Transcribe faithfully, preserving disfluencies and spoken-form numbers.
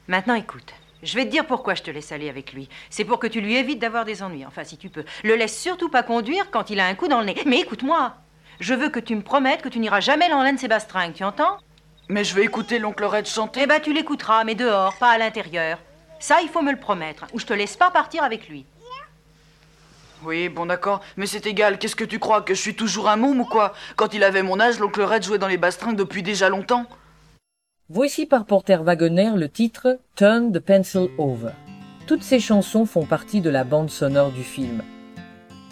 Maintenant, écoute. Je vais te dire pourquoi je te laisse aller avec lui. C'est pour que tu lui évites d'avoir des ennuis, enfin, si tu peux. Le laisse surtout pas conduire quand il a un coup dans le nez. Mais écoute-moi, je veux que tu me promettes que tu n'iras jamais dans l'un de ces bastringues, tu entends? Mais je vais écouter l'oncle Red chanter. Eh ben, tu l'écouteras, mais dehors, pas à l'intérieur. Ça, il faut me le promettre, ou je te laisse pas partir avec lui. Oui, bon d'accord, mais c'est égal, qu'est-ce que tu crois, que je suis toujours un môme ou quoi? Quand il avait mon âge, l'oncle Red jouait dans les bastringues depuis déjà longtemps. Voici par Porter Wagoner le titre Turn the Pencil Over. Toutes ces chansons font partie de la bande sonore du film.